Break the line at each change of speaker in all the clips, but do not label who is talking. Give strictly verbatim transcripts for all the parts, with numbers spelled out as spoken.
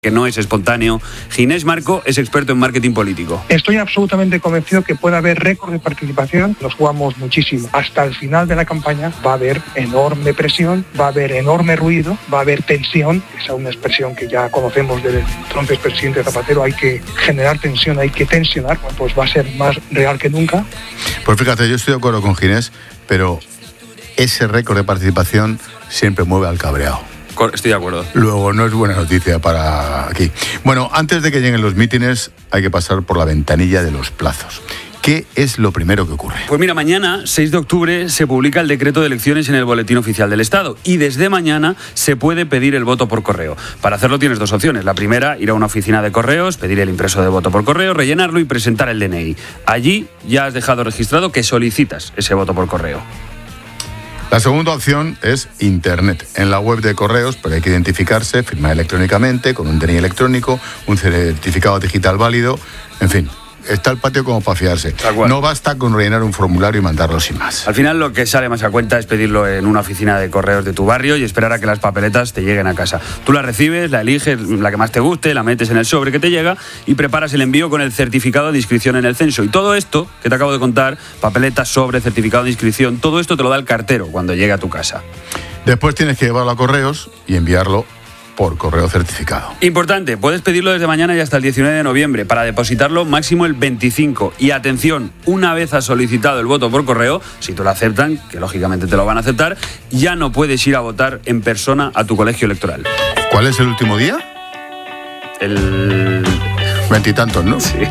que no es espontáneo. Ginés Marco es experto en marketing político.
Estoy absolutamente convencido que puede haber récord de participación. Nos jugamos muchísimo. Hasta el final de la campaña va a haber enorme presión, va a haber enorme ruido, va a haber tensión. Esa es una expresión que ya conocemos del entonces presidente Zapatero. Hay que generar tensión, hay que tensionar. Pues va a ser más real que nunca.
Pues fíjate, yo estoy de acuerdo con Ginés, pero ese récord de participación siempre mueve al cabreado.
Estoy de acuerdo.
Luego no es buena noticia para aquí. Bueno, antes de que lleguen los mítines hay que pasar por la ventanilla de los plazos. ¿Qué es lo primero que ocurre?
Pues mira, mañana, seis de octubre, se publica el decreto de elecciones en el Boletín Oficial del Estado y desde mañana se puede pedir el voto por correo. Para hacerlo tienes dos opciones. La primera, ir a una oficina de correos, pedir el impreso de voto por correo, rellenarlo y presentar el D N I. Allí ya has dejado registrado que solicitas ese voto por correo.
La segunda opción es Internet. En la web de correos, pero hay que identificarse, firmar electrónicamente, con un D N I electrónico, un certificado digital válido, en fin. Está el patio como para fiarse. No basta con rellenar un formulario y mandarlo sin más.
Al final lo que sale más a cuenta es pedirlo en una oficina de correos de tu barrio y esperar a que las papeletas te lleguen a casa. Tú la recibes, la eliges, la que más te guste, la metes en el sobre que te llega y preparas el envío con el certificado de inscripción en el censo. Y todo esto que te acabo de contar, papeletas, sobre, certificado de inscripción, todo esto te lo da el cartero cuando llegue a tu casa.
Después tienes que llevarlo a correos y enviarlo por correo certificado.
Importante, puedes pedirlo desde mañana y hasta el diecinueve de noviembre. Para depositarlo máximo el veinticinco. Y atención, una vez has solicitado el voto por correo, si te lo aceptan, que lógicamente te lo van a aceptar, ya no puedes ir a votar en persona a tu colegio electoral.
¿Cuál es el último día?
El...
Veintitantos, ¿no?
Sí.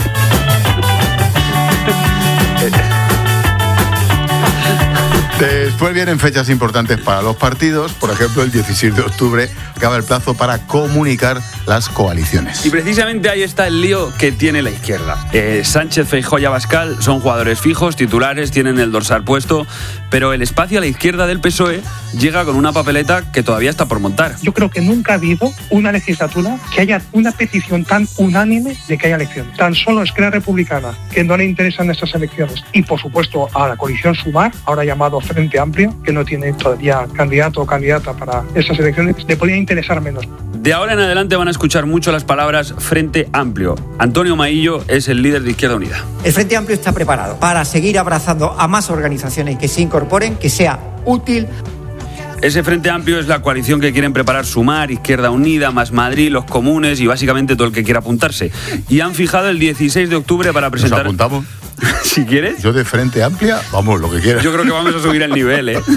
Después vienen fechas importantes para los partidos. Por ejemplo, el dieciséis de octubre acaba el plazo para comunicar las coaliciones.
Y precisamente ahí está el lío que tiene la izquierda. Eh, Sánchez, Feijóo y Abascal son jugadores fijos, titulares, tienen el dorsal puesto, pero el espacio a la izquierda del P S O E llega con una papeleta que todavía está por montar.
Yo creo que nunca ha habido una legislatura que haya una petición tan unánime de que haya elecciones. Tan solo Esquerra Republicana, que no le interesan estas elecciones. Y por supuesto a la coalición Sumar, ahora llamado Frente Amplio, que no tiene todavía candidato o candidata para estas elecciones, le podría interesar menos.
De ahora en adelante van a escuchar mucho las palabras Frente Amplio. Antonio Maillo es el líder de Izquierda Unida.
El Frente Amplio está preparado para seguir abrazando a más organizaciones que se incorporen, que sea útil.
Ese Frente Amplio es la coalición que quieren preparar Sumar, Izquierda Unida, Más Madrid, los comunes y básicamente todo el que quiera apuntarse. Y han fijado el dieciséis de octubre para presentar...
¿Nos apuntamos?
Si quieres.
Yo de Frente Amplia, vamos, lo que quieras.
Yo creo que vamos a subir el nivel, ¿eh?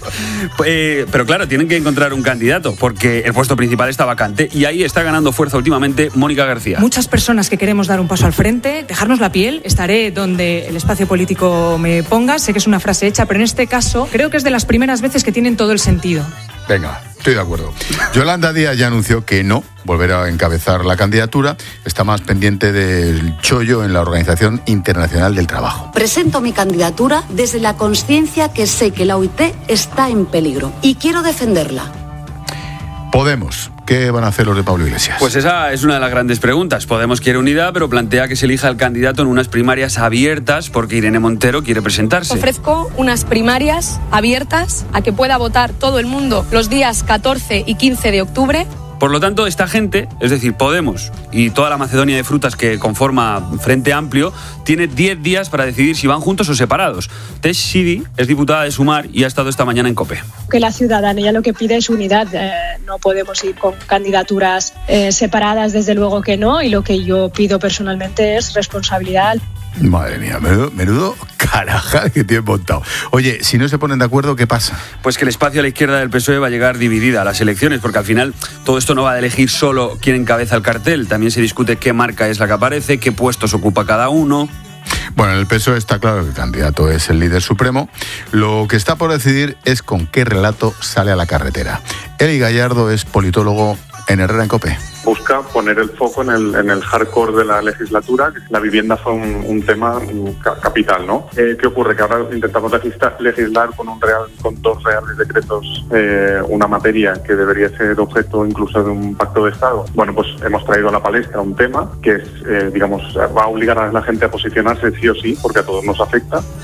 eh pero claro, tienen que encontrar un candidato porque el puesto principal está vacante y ahí está ganando fuerza últimamente Mónica García.
Muchas personas que queremos dar un paso al frente, dejarnos la piel, estaré donde el espacio político me ponga. Sé que es una frase hecha, pero en este caso creo que es de las primeras veces que tienen todo el sentido.
Venga, estoy de acuerdo. Yolanda Díaz ya anunció que no volverá a encabezar la candidatura. Está más pendiente del chollo en la Organización Internacional del Trabajo.
Presento mi candidatura desde la conciencia que sé que la O I T está en peligro y quiero defenderla.
Podemos. ¿Qué van a hacer los de Pablo Iglesias?
Pues esa es una de las grandes preguntas. Podemos quiere unidad, pero plantea que se elija el candidato en unas primarias abiertas porque Irene Montero quiere presentarse.
Ofrezco unas primarias abiertas a que pueda votar todo el mundo los días catorce y quince de octubre.
Por lo tanto, esta gente, es decir, Podemos y toda la Macedonia de frutas que conforma Frente Amplio, tiene diez días para decidir si van juntos o separados. Tess Sidi es diputada de Sumar y ha estado esta mañana en COPE.
Que la ciudadanía lo que pide es unidad. Eh, no podemos ir con candidaturas eh, separadas, desde luego que no, y lo que yo pido personalmente es responsabilidad.
Madre mía, menudo, menudo carajal que tiene montado. Oye, si no se ponen de acuerdo, ¿qué pasa?
Pues que el espacio a la izquierda del P S O E va a llegar dividida a las elecciones, porque al final todo esto no va a elegir solo quién encabeza el cartel, también se discute qué marca es la que aparece, qué puestos ocupa cada uno.
Bueno, en el P S O E está claro que el candidato es el líder supremo. Lo que está por decidir es con qué relato sale a la carretera. Eli Gallardo es politólogo en Herrera en COPE.
Busca poner el foco en el, en el hardcore de la legislatura, que la vivienda fue un, un tema capital, ¿no? Eh, ¿Qué ocurre? Que ahora intentamos legislar, legislar con un real, con dos reales decretos, eh, una materia que debería ser objeto incluso de un pacto de Estado. Bueno, pues hemos traído a la palestra un tema que es, eh, digamos, va a obligar a la gente a posicionarse sí o sí, porque a todos nos afecta.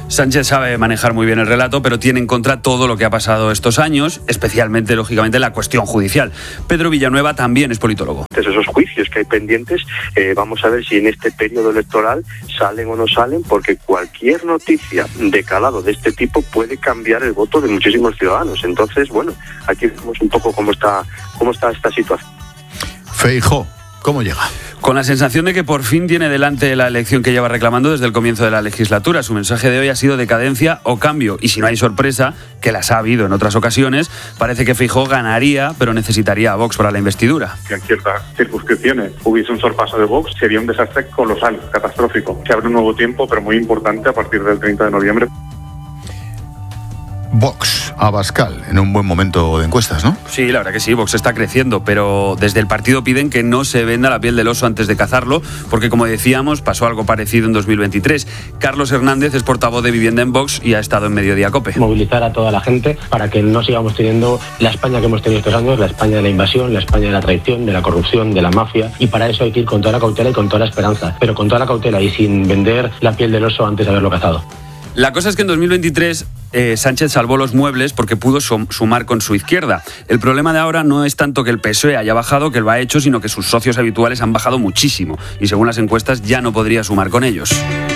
Sánchez sabe manejar muy bien el relato, pero tiene en contra todo lo que ha pasado estos años, especialmente, lógicamente, la cuestión judicial. Pedro Villanueva también es politólogo.
Esos juicios que hay pendientes, eh, vamos a ver si en este periodo electoral salen o no salen, porque cualquier noticia de calado de este tipo puede cambiar el voto de muchísimos ciudadanos. Entonces, bueno, aquí vemos un poco cómo está, cómo está esta situación.
Feijóo, ¿cómo llega?
Con la sensación de que por fin tiene delante la elección que lleva reclamando desde el comienzo de la legislatura. Su mensaje de hoy ha sido decadencia o cambio. Y si no hay sorpresa, que las ha habido en otras ocasiones, parece que Feijóo ganaría, pero necesitaría a Vox para la investidura.
Si en ciertas circunscripciones hubiese un sorpaso de Vox, sería un desastre colosal, catastrófico. Se abre un nuevo tiempo, pero muy importante a partir del treinta de noviembre.
Vox, Abascal, en un buen momento de encuestas, ¿no?
Sí, la verdad que sí, Vox está creciendo, pero desde el partido piden que no se venda la piel del oso antes de cazarlo, porque como decíamos, pasó algo parecido en dos mil veintitrés. Carlos Hernández es portavoz de Vivienda en Vox y ha estado en Mediodía COPE.
Movilizar a toda la gente para que no sigamos teniendo la España que hemos tenido estos años, la España de la invasión, la España de la traición, de la corrupción, de la mafia, y para eso hay que ir con toda la cautela y con toda la esperanza, pero con toda la cautela y sin vender la piel del oso antes de haberlo cazado.
La cosa es que en dos mil veintitrés eh, Sánchez salvó los muebles porque pudo sumar con su izquierda. El problema de ahora no es tanto que el P S O E haya bajado, que lo ha hecho, sino que sus socios habituales han bajado muchísimo y según las encuestas ya no podría sumar con ellos.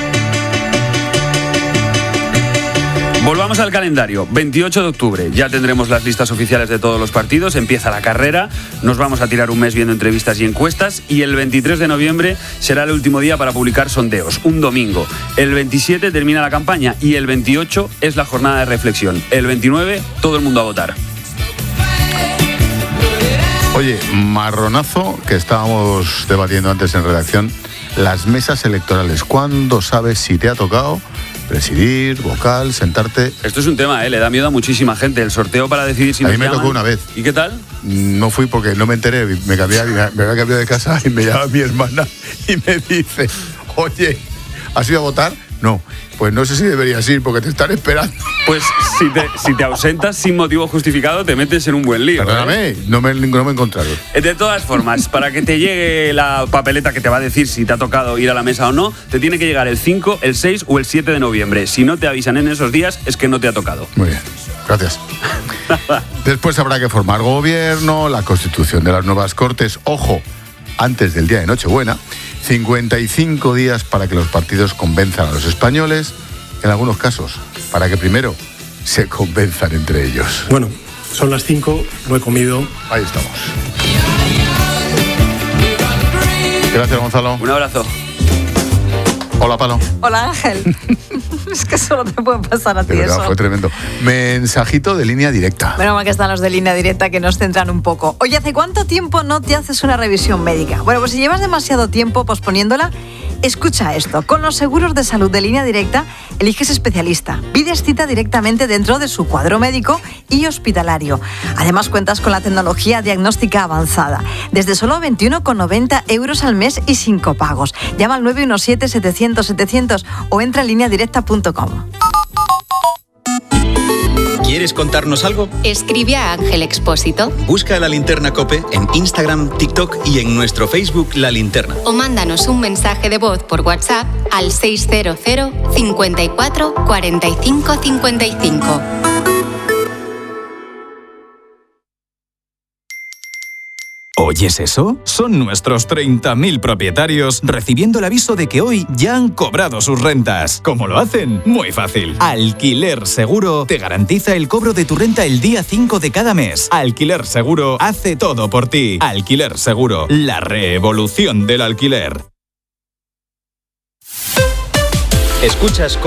Volvamos al calendario. veintiocho de octubre, ya tendremos las listas oficiales de todos los partidos, empieza la carrera, nos vamos a tirar un mes viendo entrevistas y encuestas y el veintitrés de noviembre será el último día para publicar sondeos, un domingo. El veintisiete termina la campaña y el veintiocho es la jornada de reflexión. El veintinueve, todo el mundo a votar.
Oye, marronazo que estábamos debatiendo antes en redacción, las mesas electorales. ¿Cuándo sabes si te ha tocado presidir, vocal, sentarte?
Esto es un tema, ¿eh? Le da miedo a muchísima gente. El sorteo para decidir si
a
nos
mí me
llaman.
tocó una vez.
¿Y qué tal?
No fui porque no me enteré. Me, cambié, me había cambiado de casa y me llama mi hermana y me dice: oye, ¿has ido a votar? No. Pues no sé si deberías ir porque te están esperando.
Pues si te, si te ausentas sin motivo justificado, te metes en un buen lío.
Perdóname, ¿eh? no, me, no me encontraron.
De todas formas, para que te llegue la papeleta que te va a decir si te ha tocado ir a la mesa o no, te tiene que llegar el cinco, el seis o el siete de noviembre. Si no te avisan en esos días, es que no te ha tocado.
Muy bien, gracias. Después habrá que formar gobierno, la constitución de las nuevas Cortes. Ojo, antes del día de Nochebuena, cincuenta y cinco días para que los partidos convenzan a los españoles, en algunos casos, para que primero se convenzan entre ellos.
Bueno, son las cinco, no he comido.
Ahí estamos. Gracias, Gonzalo.
Un abrazo.
Hola, Palo.
Hola, Ángel. Es que solo te puede pasar a ti
de verdad,
eso.
Fue tremendo. Mensajito de línea directa.
Bueno, que están los de línea directa que nos centran un poco. Oye, ¿hace cuánto tiempo no te haces una revisión médica? Bueno, pues si llevas demasiado tiempo posponiéndola, escucha esto. Con los seguros de salud de línea directa, eliges especialista. Pides cita directamente dentro de su cuadro médico y hospitalario. Además, cuentas con la tecnología diagnóstica avanzada. Desde solo veintiuno con noventa euros al mes y sin copagos. Llama al nueve uno siete, setecientos, setecientos o entra en línea directa punto com.
¿Quieres contarnos algo?
Escribe a Ángel Expósito.
Busca La Linterna COPE en Instagram, TikTok y en nuestro Facebook La Linterna.
O mándanos un mensaje de voz por WhatsApp al seis cero cero, cincuenta y cuatro, cuarenta y cinco, cincuenta y cinco.
¿Oyes eso? Son nuestros treinta mil propietarios recibiendo el aviso de que hoy ya han cobrado sus rentas. ¿Cómo lo hacen? Muy fácil. Alquiler Seguro te garantiza el cobro de tu renta el día cinco de cada mes. Alquiler Seguro hace todo por ti. Alquiler Seguro, la revolución del alquiler.
Escuchas